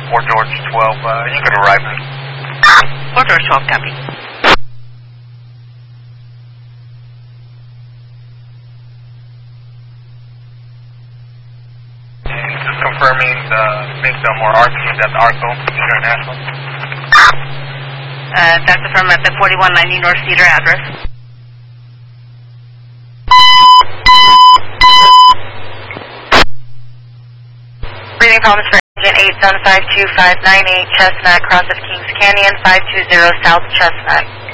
Fort George 12, you could arrive in. Fort George 12, copy. Just confirming the victim or RP, that's Arco International. That's affirmed at the 4190 North Cedar address. Breathing problems for Agent 8752598 Chestnut, cross of Kings Canyon, 520 South Chestnut.